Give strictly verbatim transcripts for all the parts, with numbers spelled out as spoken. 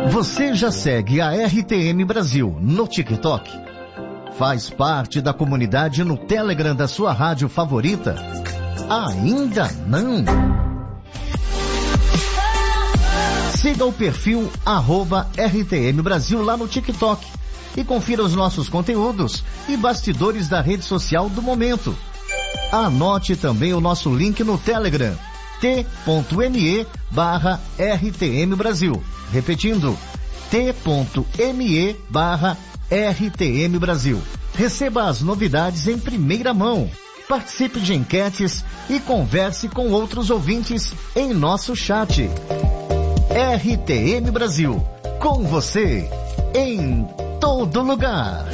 Você já segue a R T M Brasil no TikTok? Faz parte da comunidade no Telegram da sua rádio favorita? Ainda não? Siga o perfil arroba R T M Brasil lá no TikTok e confira os nossos conteúdos e bastidores da rede social do momento. Anote também o nosso link no Telegram, t.me barra RTM Brasil. Repetindo, t.me barra RTM Brasil. Receba as novidades em primeira mão. Participe de enquetes e converse com outros ouvintes em nosso chat. R T M Brasil, com você, em todo lugar.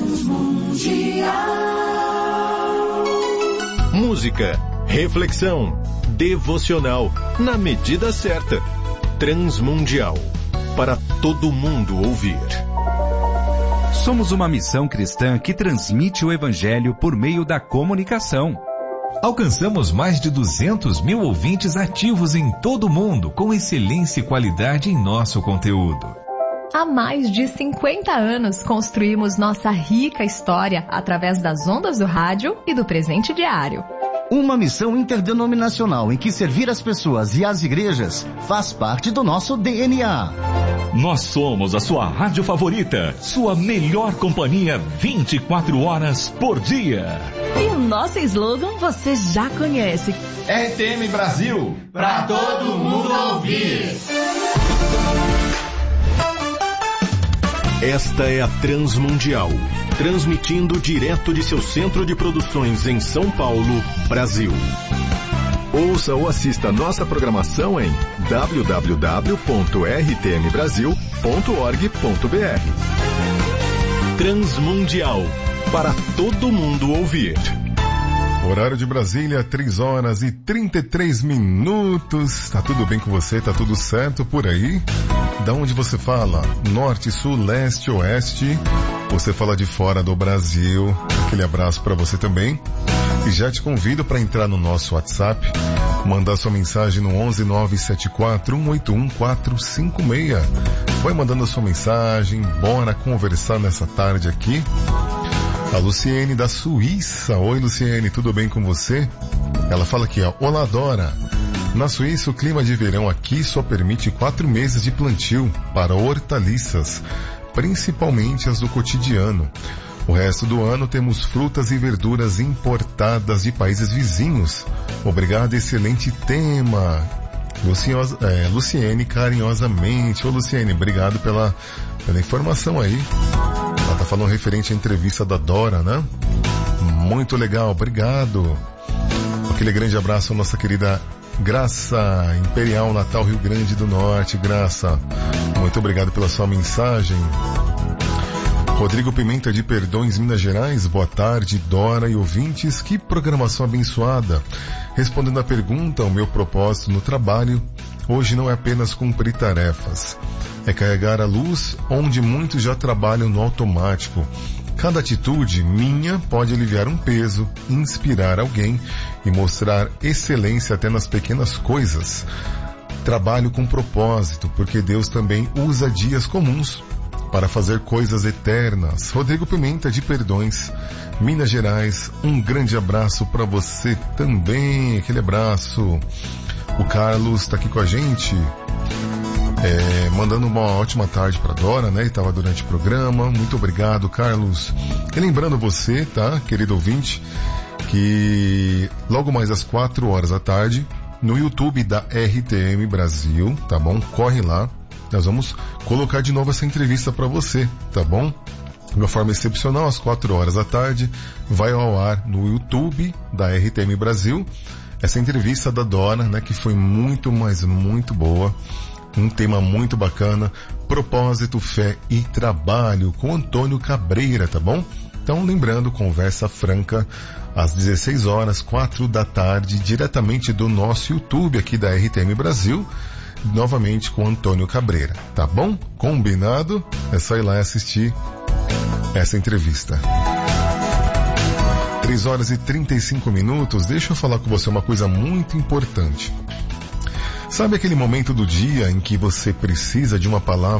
Música, reflexão, devocional, na medida certa. Transmundial, para todo mundo ouvir. Somos uma missão cristã que transmite o Evangelho por meio da comunicação. Alcançamos mais de duzentos mil ouvintes ativos em todo o mundo, com excelência e qualidade em nosso conteúdo. Há mais de cinquenta anos construímos nossa rica história através das ondas do rádio e do presente diário. Uma missão interdenominacional em que servir as pessoas e as igrejas faz parte do nosso D N A. Nós somos a sua rádio favorita, sua melhor companhia vinte e quatro horas por dia. E o nosso slogan você já conhece. R T M Brasil, pra todo mundo ouvir. Esta é a Transmundial, transmitindo direto de seu centro de produções em São Paulo, Brasil. Ouça ou assista nossa programação em w w w ponto r t m brasil ponto org ponto b r. Transmundial, para todo mundo ouvir. Horário de Brasília, três horas e trinta e três minutos. Tá tudo bem com você? Tá tudo certo por aí? Da onde você fala? Norte, sul, leste, oeste? Você fala de fora do Brasil? Aquele abraço para você também. E já te convido para entrar no nosso WhatsApp, mandar sua mensagem no onze nove sete quatro um oito um quatro cinco seis. Vai mandando a sua mensagem, bora conversar nessa tarde aqui. A Luciene da Suíça. Oi, Luciene, tudo bem com você? Ela fala aqui, ó. Olá, Dora. Na Suíça, o clima de verão aqui só permite quatro meses de plantio para hortaliças, principalmente as do cotidiano. O resto do ano temos frutas e verduras importadas de países vizinhos. Obrigado, excelente tema. Luciosa, é, Luciene, carinhosamente. Ô, Luciene, obrigado pela, pela informação aí. Ela tá falando referente à entrevista da Dora, né? Muito legal, obrigado. Aquele grande abraço à nossa querida Graça, Imperial Natal, Rio Grande do Norte. Graça, muito obrigado pela sua mensagem. Rodrigo Pimenta de Perdões, Minas Gerais. Boa tarde, Dora e ouvintes. Que programação abençoada. Respondendo à pergunta, o meu propósito no trabalho hoje não é apenas cumprir tarefas. É carregar a luz onde muitos já trabalham no automático. Cada atitude minha pode aliviar um peso, inspirar alguém e mostrar excelência até nas pequenas coisas. Trabalho com propósito, porque Deus também usa dias comuns para fazer coisas eternas. Rodrigo Pimenta de Perdões, Minas Gerais. Um grande abraço para você também. Aquele abraço. O Carlos está aqui com a gente. É, mandando uma ótima tarde para Dora, né? Estava durante o programa. Muito obrigado, Carlos. E lembrando você, tá, querido ouvinte, que logo mais às quatro horas da tarde, no YouTube da R T M Brasil, tá bom? Corre lá. Nós vamos colocar de novo essa entrevista para você, tá bom? De uma forma excepcional, às quatro horas da tarde, vai ao ar no YouTube da R T M Brasil essa entrevista da Dora, né? Que foi muito, mas muito boa. Um tema muito bacana, propósito, fé e trabalho, com Antônio Cabreira, tá bom? Então, lembrando, conversa franca, às dezesseis horas, quatro da tarde, diretamente do nosso YouTube aqui da R T M Brasil, novamente com Antônio Cabreira, tá bom? Combinado? É só ir lá e assistir essa entrevista. três horas e trinta e cinco minutos, deixa eu falar com você uma coisa muito importante. Sabe aquele momento do dia em que você precisa de uma palavra